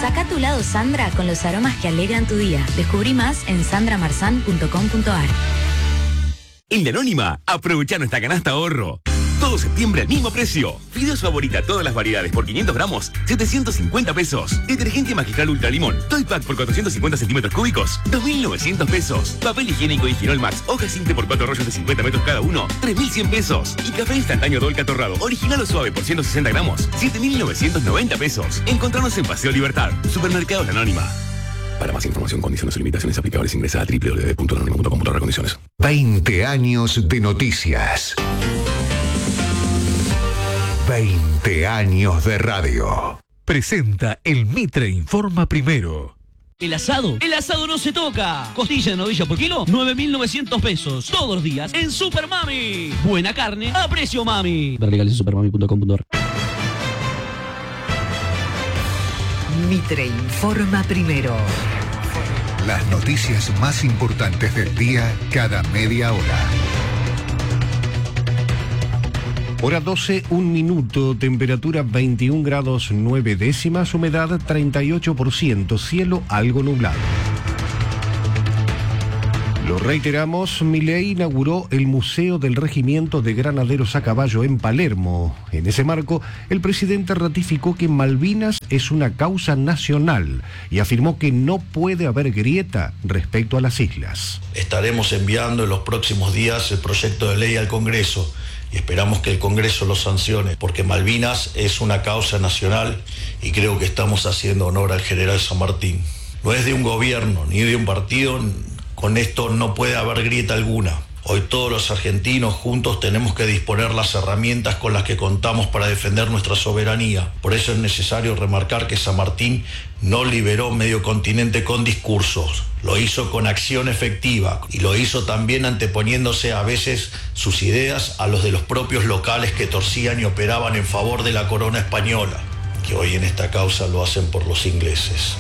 Saca tu lado Sandra con los aromas que alegran tu día. Descubrí más en sandramarzán.com.ar. En La Anónima, aprovecha nuestra canasta ahorro. Todo septiembre al mismo precio. Fideos favorita, todas las variedades por 500 gramos, 750 pesos. Detergente magistral Ultra Limón, Toy Pack por 450 centímetros cúbicos, 2.900 pesos. Papel higiénico Higinol Max, hoja simple por 4 rollos de 50 metros cada uno, 3.100 pesos. Y café instantáneo Dolca Torrado, original o suave por 160 gramos, 7.990 pesos. Encontrarnos en Paseo Libertad, Supermercados La Anónima. Para más información, condiciones y limitaciones aplicables, ingresa a www.anonima.com.ar. Condiciones. 20 años de noticias. 20 años de radio. Presenta el Mitre Informa Primero. El asado no se toca. Costilla de novilla por kilo, 9.900 pesos. Todos los días en Super Mami. Buena carne a precio mami. Ver legales en supermami.com.ar. Mitre Informa Primero. Las noticias más importantes del día cada media hora. Hora 12, 1 minuto, temperatura 21 grados 9 décimas, humedad 38%, cielo algo nublado. Lo reiteramos, Milei inauguró el Museo del Regimiento de Granaderos a Caballo en Palermo. En ese marco, el presidente ratificó que Malvinas es una causa nacional y afirmó que no puede haber grieta respecto a las islas. Estaremos enviando en los próximos días el proyecto de ley al Congreso y esperamos que el Congreso lo sancione, porque Malvinas es una causa nacional y creo que estamos haciendo honor al general San Martín. No es de un gobierno ni de un partido. Con esto no puede haber grieta alguna. Hoy todos los argentinos juntos tenemos que disponer las herramientas con las que contamos para defender nuestra soberanía. Por eso es necesario remarcar que San Martín no liberó medio continente con discursos. Lo hizo con acción efectiva y lo hizo también anteponiéndose a veces sus ideas a los de los propios locales que torcían y operaban en favor de la corona española, que hoy en esta causa lo hacen por los ingleses.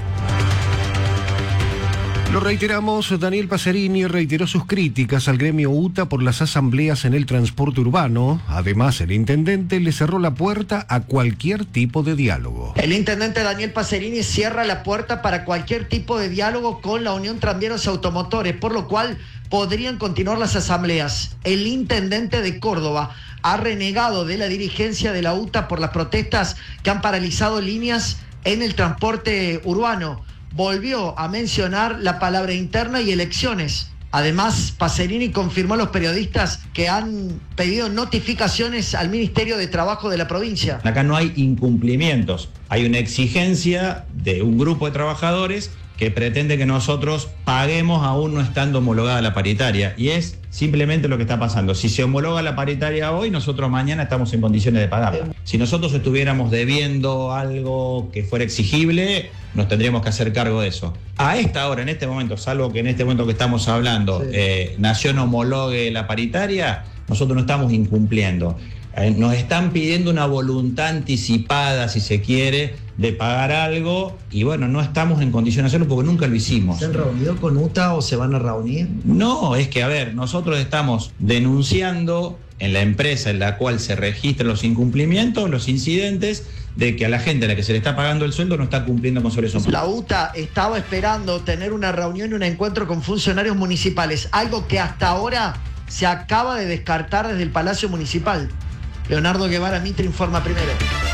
Lo reiteramos, Daniel Pacerini reiteró sus críticas al gremio UTA por las asambleas en el transporte urbano. Además, el intendente le cerró la puerta a cualquier tipo de diálogo. El intendente Daniel Pacerini cierra la puerta para cualquier tipo de diálogo con la Unión Tranvíeros Automotores, por lo cual podrían continuar las asambleas. El intendente de Córdoba ha renegado de la dirigencia de la UTA por las protestas que han paralizado líneas en el transporte urbano. Volvió a mencionar la palabra interna y elecciones. Además, Pacerini confirmó a los periodistas que han pedido notificaciones al Ministerio de Trabajo de la provincia. Acá no hay incumplimientos, hay una exigencia de un grupo de trabajadores que pretende que nosotros paguemos aún no estando homologada la paritaria, y es simplemente lo que está pasando. Si se homologa la paritaria hoy, nosotros mañana estamos en condiciones de pagarla. Si nosotros estuviéramos debiendo algo que fuera exigible, nos tendríamos que hacer cargo de eso. A esta hora, en este momento, salvo que en este momento que estamos hablando, Nación homologue la paritaria, nosotros no estamos incumpliendo. Nos están pidiendo una voluntad anticipada, si se quiere, de pagar algo, y bueno, no estamos en condiciones de hacerlo porque nunca lo hicimos. ¿Se han reunido con UTA o se van a reunir? No, es que, a ver, nosotros estamos denunciando en la empresa en la cual se registran los incumplimientos, los incidentes, de que a la gente a la que se le está pagando el sueldo no está cumpliendo con eso. La UTA estaba esperando tener una reunión y un encuentro con funcionarios municipales, algo que hasta ahora se acaba de descartar desde el Palacio Municipal. Leonardo Guevara, Mitre Informa Primero.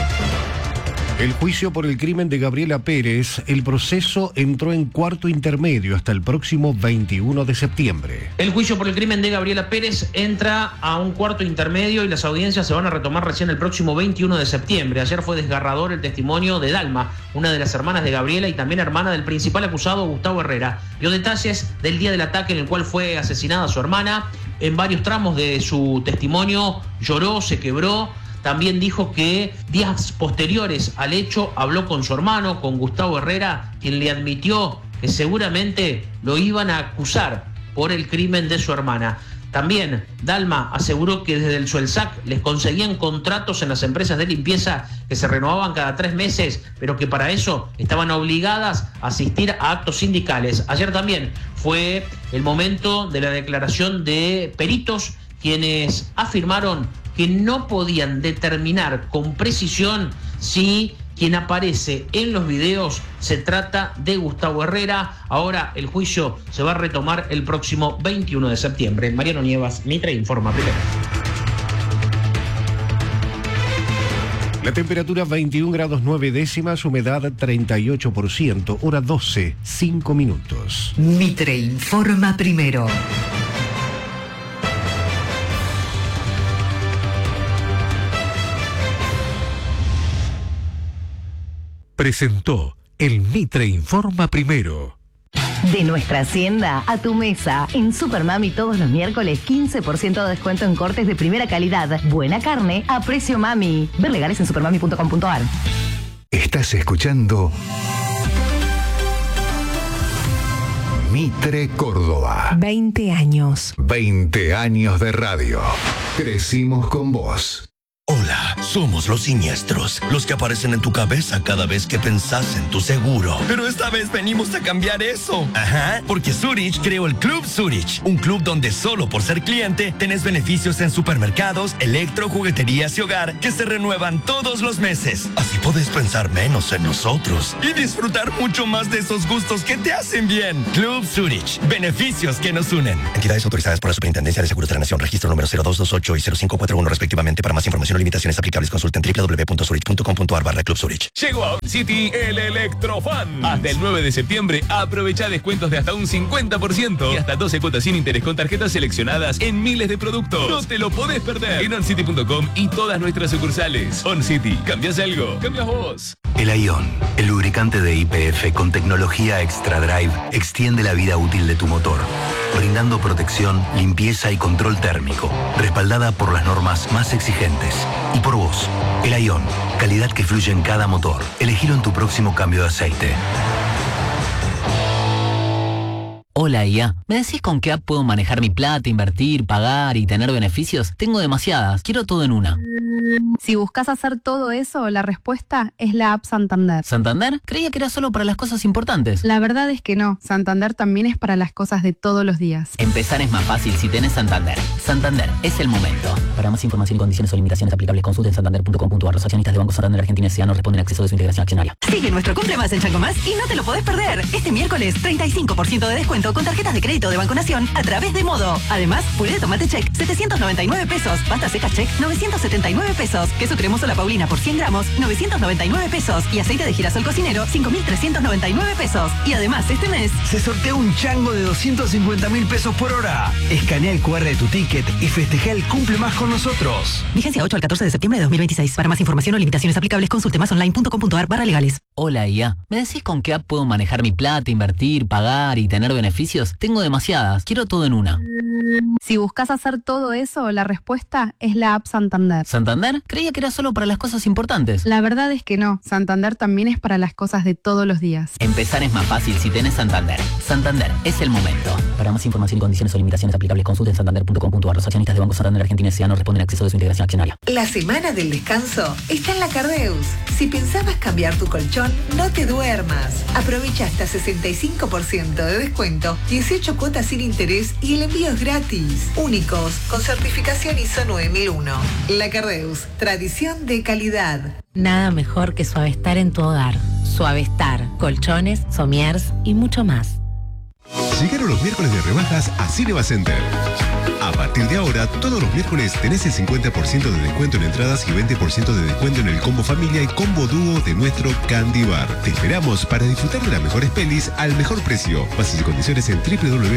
El juicio por el crimen de Gabriela Pérez, el proceso entró en cuarto intermedio hasta el próximo 21 de septiembre. El juicio por el crimen de Gabriela Pérez entra a un cuarto intermedio y las audiencias se van a retomar recién el próximo 21 de septiembre. Ayer fue desgarrador el testimonio de Dalma, una de las hermanas de Gabriela y también hermana del principal acusado, Gustavo Herrera. Dio detalles del día del ataque en el cual fue asesinada su hermana. En varios tramos de su testimonio lloró, se quebró. También dijo que días posteriores al hecho habló con su hermano, con Gustavo Herrera, quien le admitió que seguramente lo iban a acusar por el crimen de su hermana. También Dalma aseguró que desde el Suelsac les conseguían contratos en las empresas de limpieza que se renovaban cada 3 meses, pero que para eso estaban obligadas a asistir a actos sindicales. Ayer también fue el momento de la declaración de peritos, quienes afirmaron que no podían determinar con precisión si Quien aparece en los videos se trata de Gustavo Herrera. Ahora el juicio se va a retomar el próximo 21 de septiembre. Mariano Nievas, Mitre Informa primero. La temperatura 21 grados 9 décimas, humedad 38%, hora 12, 5 minutos. Mitre Informa primero. Presentó el Mitre Informa primero. De nuestra hacienda a tu mesa. En Supermami todos los miércoles 15% de descuento en cortes de primera calidad. Buena carne a precio mami. Ver legales en supermami.com.ar. Estás escuchando Mitre Córdoba. 20 años. 20 años de radio. Crecimos con vos. Hola, somos los siniestros, los que aparecen en tu cabeza cada vez que pensás en tu seguro. Pero esta vez venimos a cambiar eso. Ajá, porque Zurich creó el Club Zurich, un club donde solo por ser cliente tenés beneficios en supermercados, electro, jugueterías y hogar que se renuevan todos los meses. Así podés pensar menos en nosotros y disfrutar mucho más de esos gustos que te hacen bien. Club Zurich, beneficios que nos unen. Entidades autorizadas por la Superintendencia de Seguros de la Nación, registro número 0228 y 0541 respectivamente. Para más información o limitaciones aplicables, consulten www.zurich.com.ar/Club Zurich. Llegó a OnCity el Electrofan. Hasta el 9 de septiembre aprovecha descuentos de hasta un 50% y hasta 12 cuotas sin interés con tarjetas seleccionadas en miles de productos. No te lo podés perder en OnCity.com y todas nuestras sucursales. OnCity, ¿cambias algo? ¿Cambias vos? El Ion, el lubricante de YPF con tecnología Extra Drive, extiende la vida útil de tu motor, brindando protección, limpieza y control térmico, respaldada por las normas más exigentes. Y por vos, el Ion, calidad que fluye en cada motor. Elegilo en tu próximo cambio de aceite. Hola IA, ¿me decís con qué app puedo manejar mi plata, invertir, pagar y tener beneficios? Tengo demasiadas, quiero todo en una. Si buscas hacer todo eso, la respuesta es la app Santander. ¿Santander? Creía que era solo para las cosas importantes. La verdad es que no, Santander también es para las cosas de todos los días. Empezar es más fácil si tenés Santander. Santander, es el momento. Para más información y condiciones o limitaciones aplicables, consulten santander.com.ar. Los accionistas de Banco Santander Argentina S.A. no responden a exceso de su integración accionaria. Sigue nuestro Cumple Más en Chango Más y no te lo podés perder. Este miércoles, 35% de descuento con tarjetas de crédito de Banco Nación a través de Modo. Además, puré de tomate check, 799 pesos. Pasta seca check, 979 pesos. Queso cremoso La Paulina por 100 gramos, 999 pesos. Y aceite de girasol cocinero, 5.399 pesos. Y además, este mes se sortea un chango de 250.000 pesos por hora. Escanea el QR de tu ticket y festeja el Cumple Más con nosotros. Vigencia 8 al 14 de septiembre de 2026. Para más información o limitaciones aplicables, consulte masonline.com.ar/legales. Hola IA, ¿me decís con qué app puedo manejar mi plata, invertir, pagar y tener beneficios? Tengo demasiadas, quiero todo en una. Si buscas hacer todo eso, la respuesta es la app Santander. ¿Santander? Creía que era solo para las cosas importantes. La verdad es que no, Santander también es para las cosas de todos los días. Empezar es más fácil si tenés Santander. Santander, es el momento. Para más información y condiciones o limitaciones aplicables, consulten santander.com.ar. Los accionistas de Banco Santander Argentina S.A. no responden a exceso de su integración accionaria. La semana del descanso está en la Cardeus. Si pensabas cambiar tu colchón, no te duermas. Aprovecha hasta 65% de descuento, 18 cuotas sin interés y el envío es gratis. Únicos, con certificación ISO 9001. La Cardeus, tradición de calidad. Nada mejor que Suavestar en tu hogar. Suavestar, colchones, somiers y mucho más. Llegaron los miércoles de rebajas a Cinema Center. A partir de ahora, todos los miércoles tenés el 50% de descuento en entradas y 20% de descuento en el combo familia y combo dúo de nuestro Candy Bar. Te esperamos para disfrutar de las mejores pelis al mejor precio. Bases y condiciones en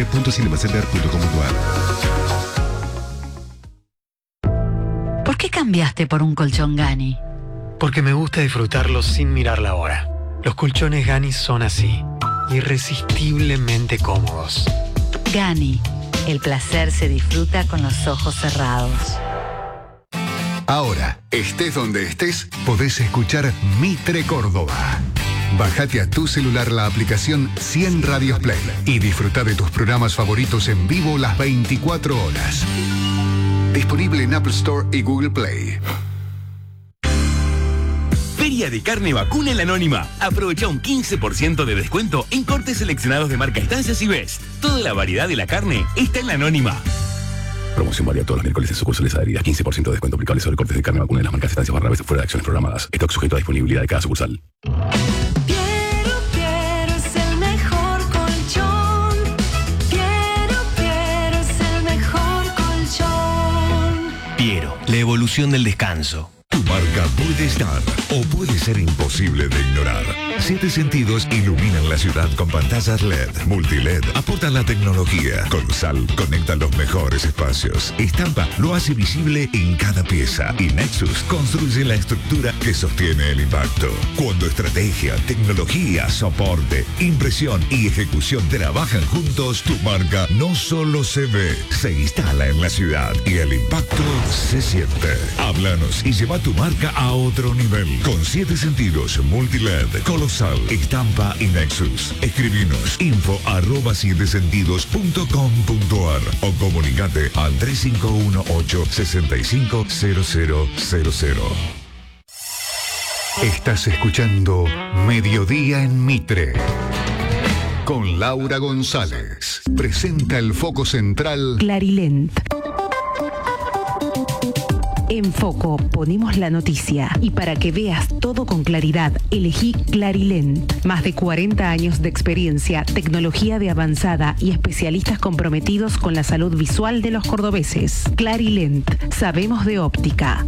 www.cinemacenter.com.ar. ¿Por qué cambiaste por un colchón Gani? Porque me gusta disfrutarlos sin mirar la hora. Los colchones Gani son así, irresistiblemente cómodos. Gani, el placer se disfruta con los ojos cerrados. Ahora, estés donde estés, podés escuchar Mitre Córdoba. Bájate a tu celular la aplicación 100 Radios Play y disfruta de tus programas favoritos en vivo las 24 horas. Disponible en Apple Store y Google Play. Feria de Carne Vacuna en la Anónima. Aprovecha un 15% de descuento en cortes seleccionados de marca Estancias y Best. Toda la variedad de la carne está en la Anónima. Promoción válida todos los miércoles en sucursales adheridas. 15% de descuento aplicable sobre cortes de carne vacuna de las marcas Estancias Barrabés fuera de acciones programadas. Stock sujeto a disponibilidad de cada sucursal. Piero es el mejor colchón. Piero es el mejor colchón. Piero, la evolución del descanso. Tu marca puede estar o puede ser imposible de ignorar. 7 Sentidos iluminan la ciudad con pantallas LED, multiled, aportan la tecnología. Colosal conecta los mejores espacios. Estampa lo hace visible en cada pieza. Y Nexus construye la estructura que sostiene el impacto. Cuando estrategia, tecnología, soporte, impresión y ejecución trabajan juntos, tu marca no solo se ve, se instala en la ciudad y el impacto se siente. Háblanos y lleva tu marca a otro nivel. Con 7 Sentidos, multiled, Colosal, estampa y Nexus. Escribinos info@7sentidos.com.ar o comunicate al 3518-650000. Estás escuchando Mediodía en Mitre con Laura González. Presenta el foco central Clarilent. En Foco ponemos la noticia y para que veas todo con claridad, elegí Clarilent. Más de 40 años de experiencia, tecnología de avanzada y especialistas comprometidos con la salud visual de los cordobeses. Clarilent, sabemos de óptica.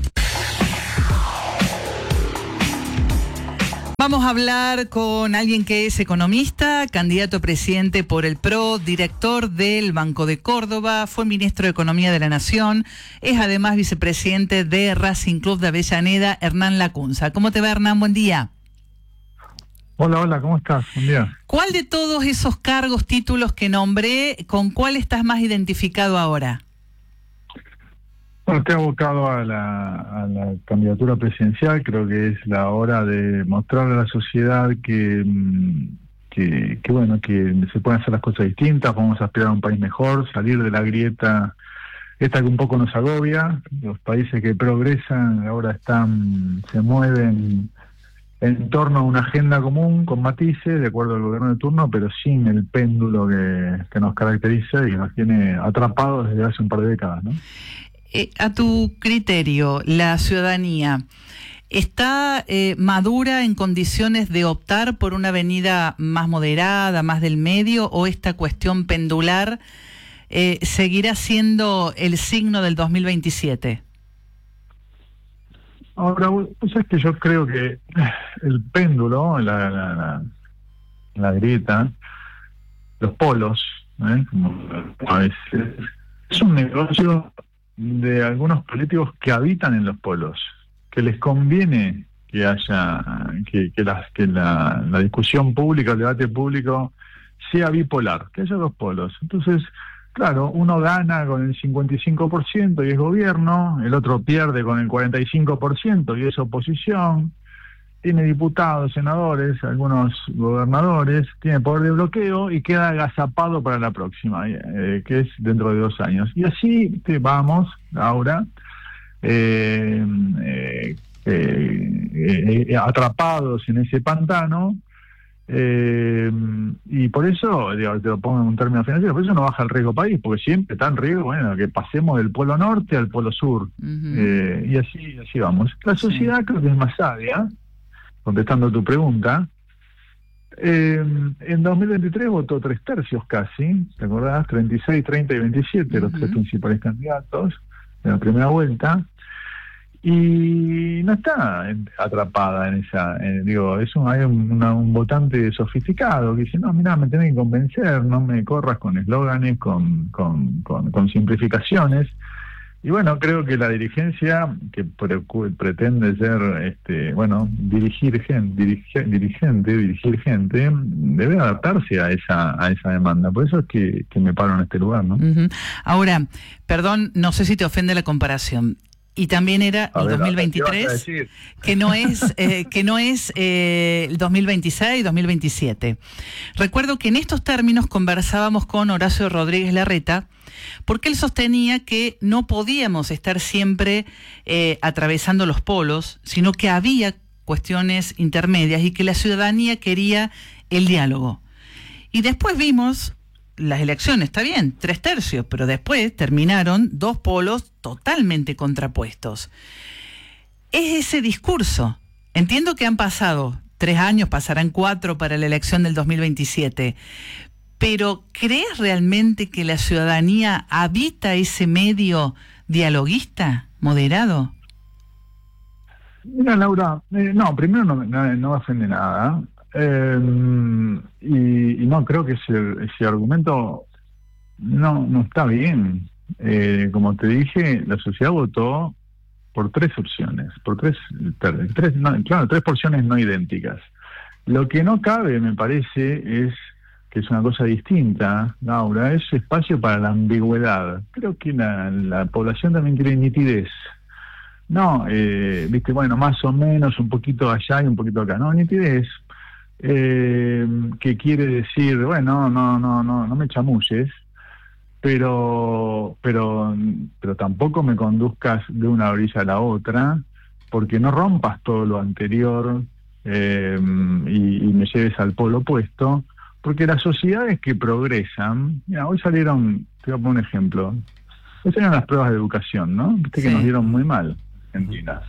Vamos a hablar con alguien que es economista, candidato a presidente por el PRO, director del Banco de Córdoba, fue ministro de Economía de la Nación, es además vicepresidente de Racing Club de Avellaneda, Hernán Lacunza. ¿Cómo te va, Hernán? Buen día. Hola, ¿cómo estás? Buen día. ¿Cuál de todos esos cargos, títulos que nombré, con cuál estás más identificado ahora? Bueno, estoy abocado a la candidatura presidencial. Creo que es la hora de mostrarle a la sociedad que se pueden hacer las cosas distintas, vamos a aspirar a un país mejor, salir de la grieta esta que un poco nos agobia. Los países que progresan ahora se mueven en torno a una agenda común con matices, de acuerdo al gobierno de turno, pero sin el péndulo que nos caracteriza y que nos tiene atrapados desde hace un par de décadas, ¿no? A tu criterio, la ciudadanía ¿está madura en condiciones de optar por una avenida más moderada, más del medio, o esta cuestión pendular seguirá siendo el signo del 2027? Ahora, pues es que yo creo que el péndulo, la grieta, los polos, como a veces, es un negocio de algunos políticos que habitan en los polos, que les conviene que haya que la discusión pública, el debate público sea bipolar, que haya dos polos. Entonces, claro, uno gana con el 55% y es gobierno, el otro pierde con el 45% y es oposición, tiene diputados, senadores, algunos gobernadores, tiene poder de bloqueo y queda agazapado para la próxima, que es dentro de 2 años. Y así vamos ahora atrapados en ese pantano, y por eso, te lo pongo en un término financiero, por eso no baja el riesgo país, porque siempre está en riesgo, que pasemos del polo norte al polo sur. Y así vamos. La sociedad creo que es más sabia, contestando tu pregunta. En 2023 votó 3/3 casi, ¿te acordás? 36, 30 y 27, los 3 principales candidatos de la primera vuelta, y no está atrapada en esa, hay un votante sofisticado que dice, no, mira, me tenés que convencer, no me corras con eslóganes, con simplificaciones. Y bueno, creo que la dirigencia que pretende ser, dirigir gente, debe adaptarse a esa demanda. Por eso es que me paro en este lugar, ¿no? Ahora, perdón, no sé si te ofende la comparación. Y también era el 2023, que no es el 2026 y 2027. Recuerdo que en estos términos conversábamos con Horacio Rodríguez Larreta, porque él sostenía que no podíamos estar siempre atravesando los polos, sino que había cuestiones intermedias y que la ciudadanía quería el diálogo. Y después vimos las elecciones, está bien, 3/3, pero después terminaron dos polos totalmente contrapuestos. Es ese discurso. Entiendo que han pasado 3 años, pasarán 4 para la elección del 2027, pero ¿crees realmente que la ciudadanía habita ese medio dialoguista, moderado? Mira, Laura, no, primero no ofende nada. Y no, creo que ese argumento no está bien. Como te dije, la sociedad votó por 3 opciones, por tres porciones no idénticas. Lo que no cabe, me parece, es que es una cosa distinta, Laura, es espacio para la ambigüedad. Creo que la población también quiere nitidez. No, viste, bueno, más o menos, un poquito allá y un poquito acá. No, nitidez. Que quiere decir, bueno, no me chamulles, pero tampoco me conduzcas de una orilla a la otra, porque no rompas todo lo anterior y me lleves al polo opuesto, porque las sociedades que progresan, mira, hoy salieron, te voy a poner un ejemplo, hoy salieron las pruebas de educación, ¿no? Viste que nos dieron muy mal, Argentinas.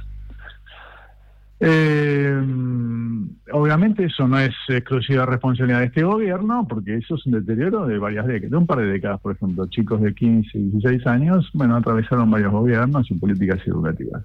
Obviamente eso no es exclusiva responsabilidad de este gobierno, porque eso es un deterioro de varias décadas, de un par de décadas, por ejemplo. Chicos de 15 y 16 años, bueno, atravesaron varios gobiernos y políticas educativas.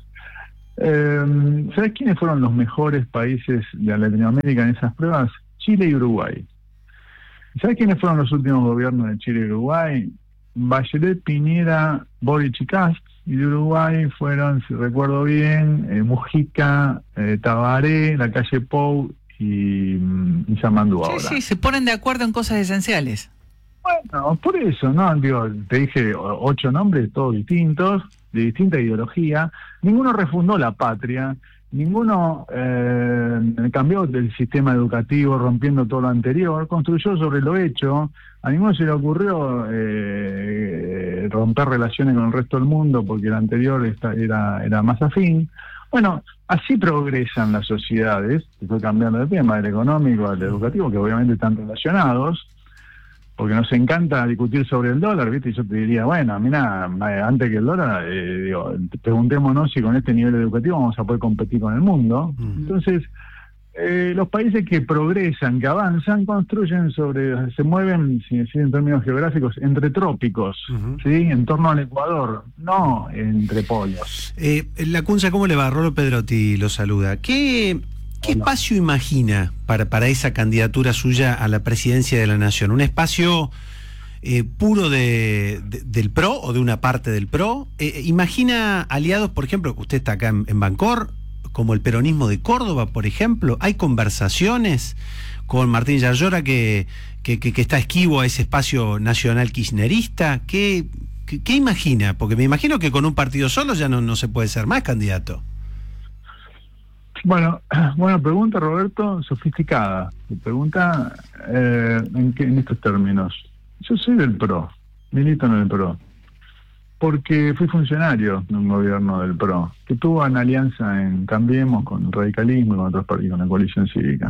¿Sabes quiénes fueron los mejores países de Latinoamérica en esas pruebas? Chile y Uruguay. ¿Sabes quiénes fueron los últimos gobiernos de Chile y Uruguay? Bachelet, Piñera, Boric y Kast. Y de Uruguay fueron, si recuerdo bien, Mujica, Tabaré, la calle Pou y Yamandú ahora. Sí, se ponen de acuerdo en cosas esenciales. Bueno, por eso, ¿no? Digo, te dije 8 nombres, todos distintos, de distinta ideología. Ninguno refundó la patria, ninguno cambió el sistema educativo rompiendo todo lo anterior, construyó sobre lo hecho. A ninguno se le ocurrió romper relaciones con el resto del mundo porque el anterior era más afín. Bueno, así progresan las sociedades. Estoy cambiando de tema, del económico al educativo, que obviamente están relacionados, porque nos encanta discutir sobre el dólar, ¿viste? Y yo te diría, bueno, mira, antes que el dólar, preguntémonos si con este nivel educativo vamos a poder competir con el mundo. Entonces, los países que progresan, que avanzan, construyen se mueven, si en términos geográficos, entre trópicos, ¿sí? En torno al Ecuador, no entre polos. Lacunza, ¿cómo le va? Rolo Pedrotti lo saluda. ¿Qué espacio imagina para esa candidatura suya a la presidencia de la Nación? ¿Un espacio puro del PRO o de una parte del PRO? ¿Imagina aliados, por ejemplo, usted está acá en Bancor, como el peronismo de Córdoba, por ejemplo? ¿Hay conversaciones con Martín Yarlora que está esquivo a ese espacio nacional kirchnerista? ¿Qué imagina? Porque me imagino que con un partido solo ya no se puede ser más candidato. Bueno, buena pregunta, Roberto, sofisticada. Me pregunta en estos términos. Yo soy del PRO, milito en el PRO, porque fui funcionario de un gobierno del PRO, que tuvo una alianza en Cambiemos con el radicalismo y con otros partidos, con la coalición cívica.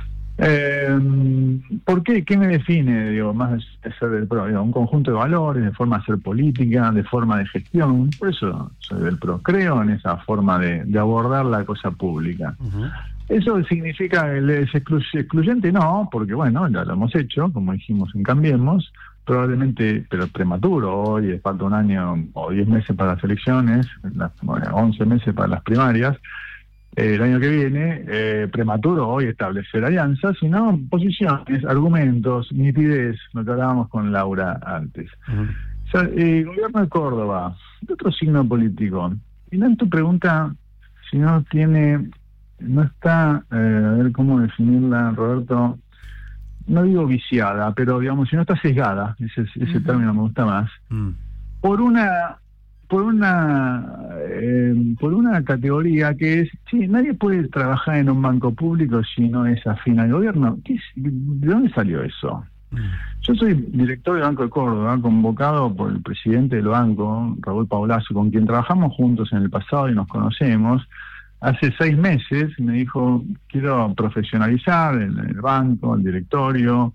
¿Por qué? ¿Qué me define, digo, más de ser del PRO? Digo, un conjunto de valores, de forma de hacer política, de forma de gestión. Por eso soy del PRO. Creo en esa forma de abordar la cosa pública. ¿Eso significa que es excluyente? No, porque bueno, ya lo hemos hecho, como dijimos en Cambiemos, probablemente, pero prematuro. Hoy falta un año o 10 meses para las elecciones, 11 meses para las primarias. El año que viene, prematuro hoy establecer alianzas, sino posiciones, argumentos, nitidez, lo que hablábamos con Laura antes. O sea, el gobierno de Córdoba, de otro signo político, y no en tu pregunta si no está, a ver cómo definirla, Roberto, no digo viciada, pero digamos, si no está sesgada, ese término me gusta más, por una categoría que es, sí, nadie puede trabajar en un banco público si no es afín al gobierno. ¿De dónde salió eso? Yo soy director del Banco de Córdoba, convocado por el presidente del banco, Raúl Paulazo, con quien trabajamos juntos en el pasado y nos conocemos. Hace 6 meses me dijo, quiero profesionalizar el banco, el directorio,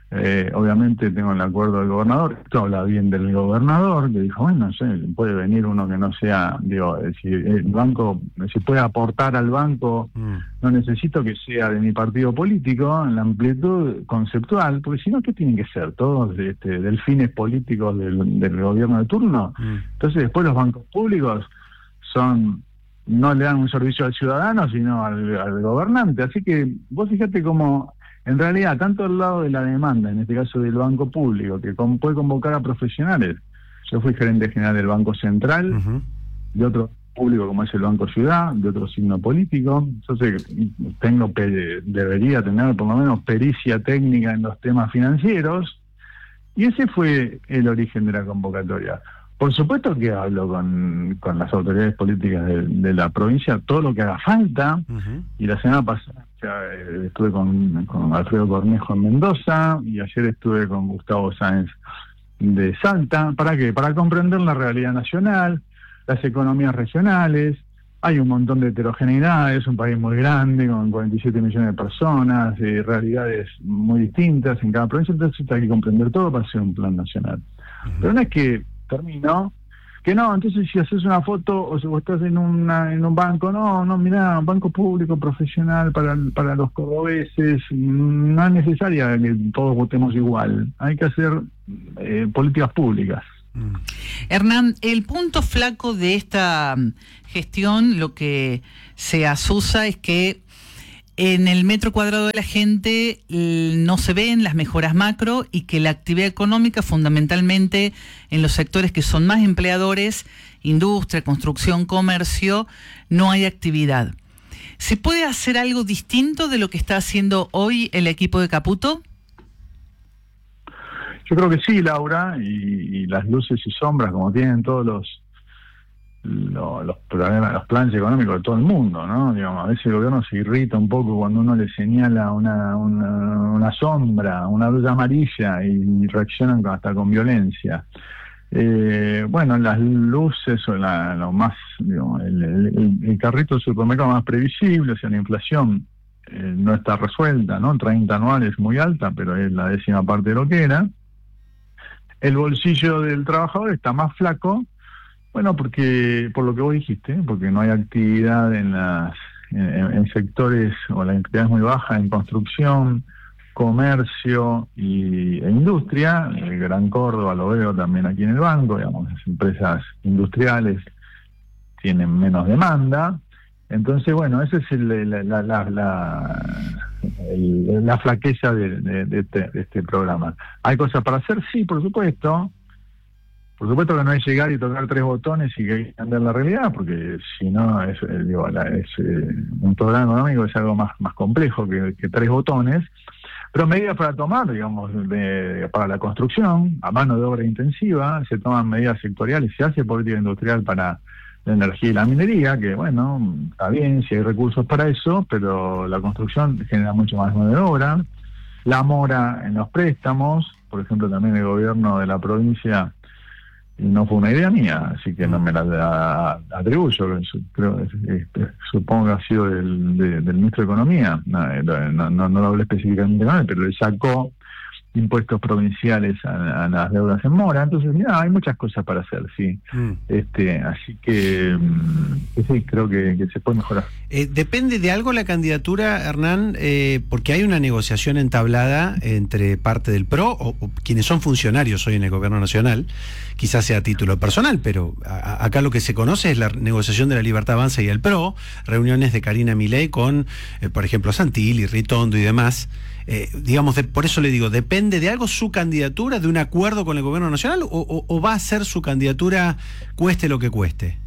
Obviamente tengo el acuerdo del gobernador, esto habla bien del gobernador, que dijo, bueno, no sé, puede venir uno que no sea, digo, si el banco, si puede aportar al banco, no necesito que sea de mi partido político, en la amplitud conceptual, porque si no, ¿qué tienen que ser? Todos delfines políticos del gobierno de turno. Entonces después los bancos públicos no le dan un servicio al ciudadano, sino al gobernante. Así que vos fíjate cómo, en realidad, tanto al lado de la demanda, en este caso del banco público, que puede convocar a profesionales. Yo fui gerente general del Banco Central, de otro público como es el Banco Ciudad, de otro signo político. Entonces debería tener por lo menos pericia técnica en los temas financieros, y ese fue el origen de la convocatoria. Por supuesto que hablo con las autoridades políticas de la provincia, todo lo que haga falta, y la semana pasada estuve con Alfredo Cornejo en Mendoza, y ayer estuve con Gustavo Sáenz de Salta. ¿Para qué? Para comprender la realidad nacional, las economías regionales. Hay un montón de heterogeneidad, es un país muy grande, con 47 millones de personas, realidades muy distintas en cada provincia, entonces hay que comprender todo para hacer un plan nacional. Pero no es que terminó, que no, entonces si haces una foto o si vos estás en un banco, no, mirá, un banco público profesional para los cordobeses, no es necesaria que todos votemos igual, hay que hacer políticas públicas. Hernán, el punto flaco de esta gestión, lo que se asusa es que en el metro cuadrado de la gente no se ven las mejoras macro y que la actividad económica, fundamentalmente en los sectores que son más empleadores, industria, construcción, comercio, no hay actividad. ¿Se puede hacer algo distinto de lo que está haciendo hoy el equipo de Caputo? Yo creo que sí, Laura, y las luces y sombras, como tienen todos los problemas, los planes económicos de todo el mundo, ¿no? Digamos, a veces el gobierno se irrita un poco cuando uno le señala una sombra, una luz amarilla, y reaccionan hasta con violencia. Bueno, las luces o lo más, digamos, el carrito del supermercado más previsible, o sea, la inflación no está resuelta, ¿no? 30 anuales es muy alta, pero es la 10ª parte de lo que era. El bolsillo del trabajador está más flaco, bueno, porque por lo que vos dijiste, porque no hay actividad en sectores, o la actividad es muy baja en construcción, comercio e industria. El Gran Córdoba lo veo también aquí en el banco, digamos, las empresas industriales tienen menos demanda. Entonces, bueno, esa es la flaqueza de este programa. ¿Hay cosas para hacer? Sí, por supuesto. Por supuesto que no es llegar y tocar 3 botones y que hay que cambiar la realidad, porque si no, un programa económico es algo más complejo que 3 botones. Pero medidas para tomar, digamos, para la construcción, a mano de obra intensiva, se toman medidas sectoriales, se hace política industrial para la energía y la minería, que bueno, está bien si hay recursos para eso, pero la construcción genera mucho más mano de obra. La mora en los préstamos, por ejemplo, también el gobierno de la provincia, no fue una idea mía, así que no me la atribuyo, supongo que ha sido del ministro de Economía, no lo hablé específicamente con él, pero le sacó impuestos provinciales a las deudas en mora. Entonces, mira, hay muchas cosas para hacer, sí. Así que sí, creo que se puede mejorar. ¿Depende de algo la candidatura, Hernán? Porque hay una negociación entablada entre parte del PRO, o quienes son funcionarios hoy en el Gobierno Nacional, quizás sea a título personal, pero acá lo que se conoce es la negociación de la Libertad Avanza y el PRO, reuniones de Karina Milei con, por ejemplo, Santilli, Ritondo y demás. Digamos, por eso le digo, ¿depende de algo su candidatura, de un acuerdo con el Gobierno Nacional, o va a ser su candidatura cueste lo que cueste?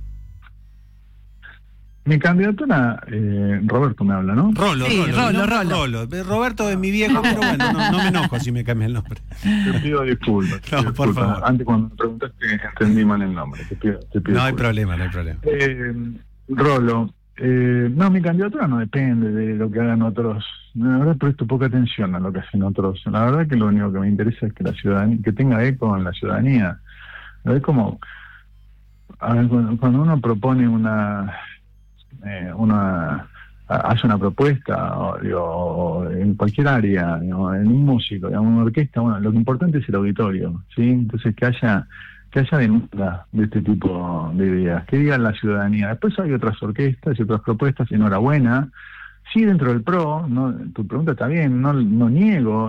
Mi candidatura, Roberto me habla, ¿no? Rolo. Roberto es mi viejo, pero bueno, no me enojo si me cambia el nombre. Te pido disculpas. No, por favor. Antes cuando me preguntaste entendí mal el nombre. Te pido no hay problema. Rolo, no, mi candidatura no depende de lo que hagan otros. La verdad presto poca atención a lo que hacen otros. La verdad que lo único que me interesa es que la ciudadanía, que tenga eco en la ciudadanía. Es como, a ver, cuando uno propone una hace una propuesta, o en cualquier área, digamos, en un músico, digamos, en una orquesta, bueno, lo importante es el auditorio, ¿sí? Entonces que haya demanda de este tipo de ideas, que digan la ciudadanía. Después hay otras orquestas y otras propuestas, enhorabuena. Sí, dentro del PRO, tu pregunta está bien, no niego,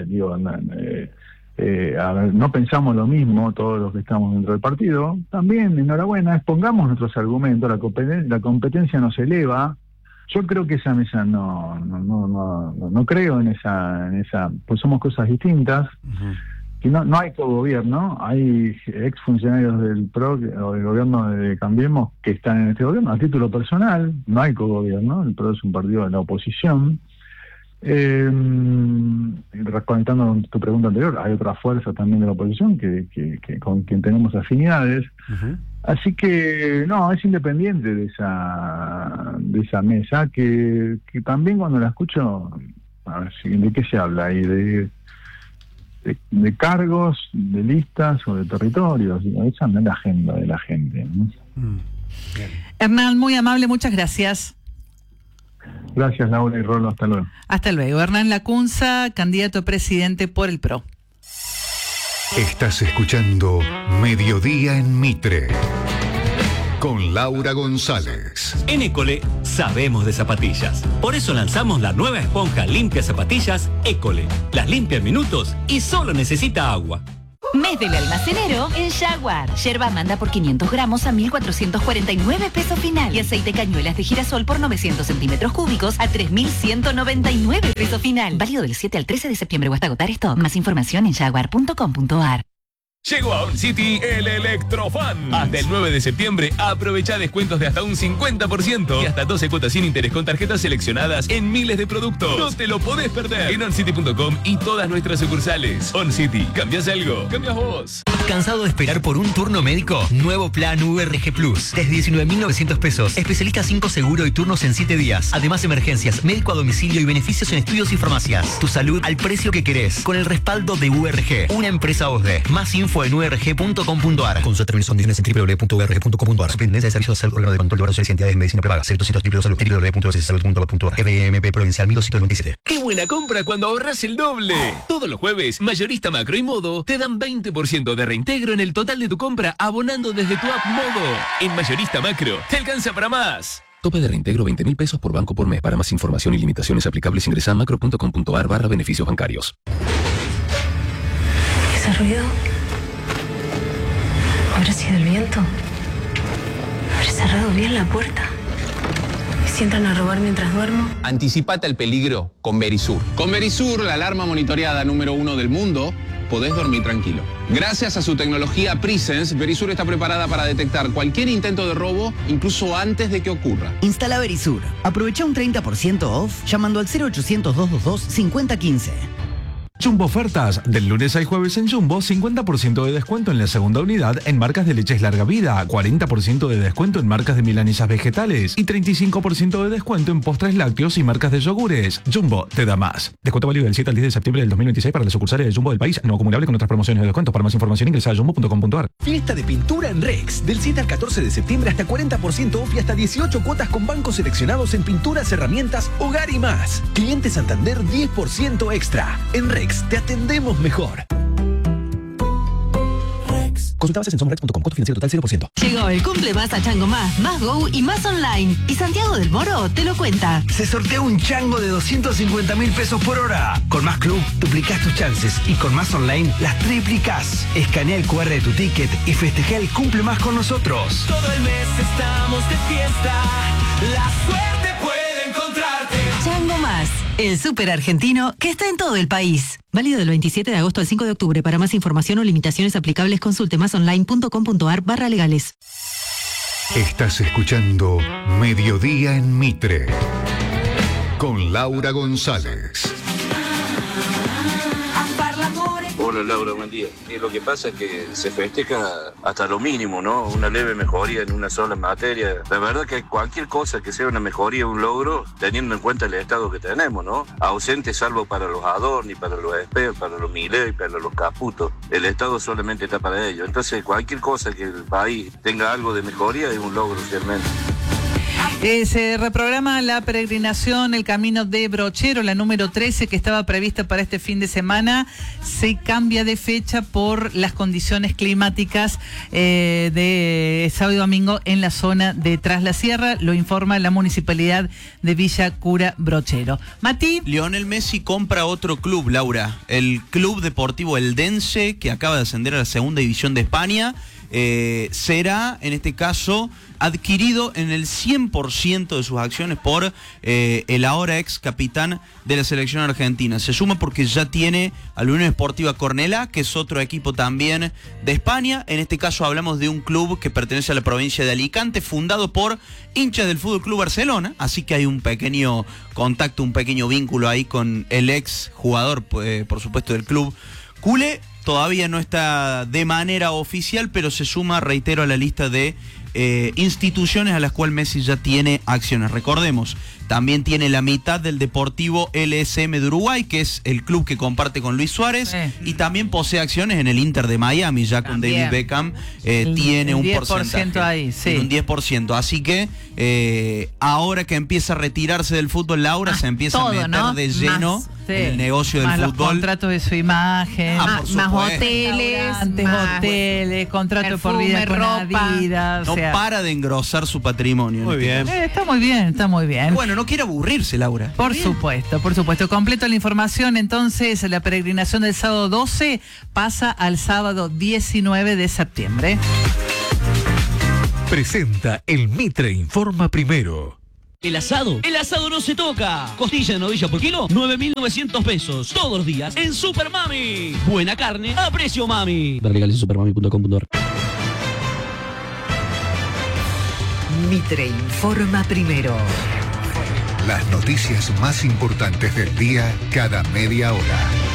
a ver, no pensamos lo mismo todos los que estamos dentro del partido. También, enhorabuena, expongamos nuestros argumentos, la competencia nos eleva. Yo creo que esa mesa no creo en esa, pues somos cosas distintas. Que no hay cogobierno, hay exfuncionarios del PRO o del gobierno de Cambiemos que están en este gobierno. A título personal, no hay cogobierno, el PRO es un partido de la oposición. Conectando tu pregunta anterior, hay otra fuerza también de la oposición que con quien tenemos afinidades. Así que no, es independiente de esa mesa, que también cuando la escucho, a ver, ¿de qué se habla ahí? De cargos, de listas o de territorios. Esa no es la agenda de la gente, ¿no? Hernán, muy amable, muchas gracias. Gracias, Laura y Rolo, hasta luego. Hasta luego. Hernán Lacunza, candidato a presidente por el PRO. Estás escuchando Mediodía en Mitre con Laura González. En École sabemos de zapatillas. Por eso lanzamos la nueva esponja limpia zapatillas École. Las limpia en minutos y solo necesita agua. Mes del almacenero en Jaguar. Yerba manda por 500 gramos a 1.449 pesos final. Y aceite cañuelas de girasol por 900 centímetros cúbicos a 3.199 pesos final. Válido del 7 al 13 de septiembre o hasta agotar stock. Más información en jaguar.com.ar. Llegó a OnCity el Electrofan. Hasta el 9 de septiembre aprovecha descuentos de hasta un 50% y hasta 12 cuotas sin interés con tarjetas seleccionadas en miles de productos. No te lo podés perder en oncity.com y todas nuestras sucursales. OnCity, ¿cambias algo? ¿Cambias vos? ¿Cansado de esperar por un turno médico? Nuevo plan URG Plus. Desde 19.900 pesos. Especialista 5 seguro y turnos en 7 días. Además, emergencias, médico a domicilio y beneficios en estudios y farmacias. Tu salud al precio que querés. Con el respaldo de URG, una empresa OSDE. Más info en urg.com.ar. Consulta términos y condiciones en www.urg.com.ar. Superintendencia de Servicios de Salud, órgano de control de operaciones y entidades de medicina prepaga. Sector Salud, www.salud.gov.ar. FMP Provincial 1227. ¡Qué buena compra cuando ahorras el doble! Todos los jueves, Mayorista Macro y Modo te dan 20% de reintegro en el total de tu compra abonando desde tu app Modo. En Mayorista Macro, te alcanza para más. Tope de reintegro 20.000 pesos por banco por mes. Para más información y limitaciones aplicables ingresa a macro.com.ar/beneficios bancarios. ¿Ese ruido? ¿Habrá sido el viento? ¿Habré cerrado bien la puerta? ¿Y si entran a robar mientras duermo? Anticipate al peligro con Verisur. Con Verisur, la alarma monitoreada número 1 del mundo, podés dormir tranquilo. Gracias a su tecnología Presence, Verisur está preparada para detectar cualquier intento de robo, incluso antes de que ocurra. Instala Verisur. Aprovecha un 30% off llamando al 0800-222-5015. Jumbo ofertas. Del lunes al jueves en Jumbo, 50% de descuento en la segunda unidad en marcas de leches larga vida, 40% de descuento en marcas de milanesas vegetales y 35% de descuento en postres lácteos y marcas de yogures. Jumbo te da más. Descuento válido del 7 al 10 de septiembre del 2026 para las sucursales de Jumbo del país, no acumulable con otras promociones de descuento. Para más información ingresa a jumbo.com.ar. Fiesta de pintura en Rex. Del 7 al 14 de septiembre hasta 40% off y hasta 18 cuotas con bancos seleccionados en pinturas, herramientas, hogar y más. Cliente Santander 10% extra. En Rex te atendemos mejor. Consulta bases en somrex.com. Costo financiero total 0%. Llegó el cumple más a Chango Más Go y más online. Y Santiago del Moro te lo cuenta. Se sortea un chango de 250.000 pesos por hora. Con Más Club duplicás tus chances y con Más Online las triplicás. Escanea el QR de tu ticket y festeja el cumple más con nosotros. Todo el mes estamos de fiesta. La suerte puede encontrarte. Chango Más, el súper argentino que está en todo el país. Válido del 27 de agosto al 5 de octubre. Para más información o limitaciones aplicables, consulte masonline.com.ar/legales. Estás escuchando Mediodía en Mitre con Laura González. Hola Laura, buen día. Lo que pasa es que se festeja hasta lo mínimo, ¿no? Una leve mejoría en una sola materia. La verdad que cualquier cosa que sea una mejoría, un logro, teniendo en cuenta el estado que tenemos, ¿no? Ausente salvo para los Adorni, para los Esper, para los Milei, para los Caputo. El estado solamente está para ello. Entonces cualquier cosa que el país tenga algo de mejoría es un logro realmente. Se reprograma la peregrinación, el camino de Brochero, la número 13, que estaba prevista para este fin de semana. Se cambia de fecha por las condiciones climáticas de sábado y domingo en la zona de Tras la Sierra. Lo informa la municipalidad de Villa Cura Brochero. Mati. Lionel Messi compra otro club, Laura. El Club Deportivo Eldense, que acaba de ascender a la segunda división de España. Será, en este caso, adquirido en el 100% de sus acciones por el ahora ex capitán de la selección argentina. Se suma porque ya tiene a la Unión Esportiva Cornellá, que es otro equipo también de España. En este caso hablamos de un club que pertenece a la provincia de Alicante, fundado por hinchas del Fútbol Club Barcelona, así que hay un pequeño contacto, un pequeño vínculo ahí con el ex jugador, por supuesto, del club culé. Todavía no está de manera oficial, pero se suma, reitero, a la lista de instituciones a las cuales Messi ya tiene acciones. Recordemos, también tiene la mitad del Deportivo LSM de Uruguay, que es el club que comparte con Luis Suárez, y también posee acciones en el Inter de Miami, ya con también David Beckham, tiene un 10% porcentaje. ahí, sí. Un 10%. Así que ahora que empieza a retirarse del fútbol, Laura, se empieza a meter, ¿no?, de lleno en el negocio del fútbol. Los contratos de su imagen, más hoteles, hoteles, contrato por vida con Adidas. No para de engrosar su patrimonio. Muy bien. Está muy bien, está muy bien. Bueno, no quiere aburrirse, Laura. Por supuesto, por supuesto. Completo la información, entonces, la peregrinación del sábado 12 pasa al sábado 19 de septiembre. Presenta el Mitre Informa Primero. El asado no se toca. Costilla de novilla por kilo, 9.900 pesos. Todos los días en Super Mami. Buena carne a precio mami. Ver legales en supermami.com.ar. Mitre Informa Primero. Las noticias más importantes del día cada media hora.